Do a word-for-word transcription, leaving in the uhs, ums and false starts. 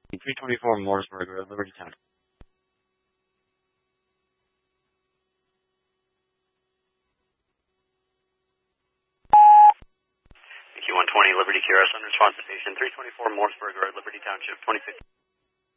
three twenty-four Morrisburg Road, Liberty Town. Q one twenty Liberty Q R S on response to station three twenty-four Morrisburg Road, Liberty Township, twenty fifty.